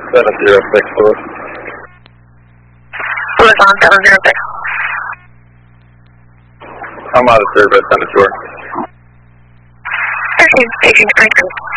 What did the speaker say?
706 Lewis. Lewis on 706. I'm out of service on the shore. 13, 18, 19.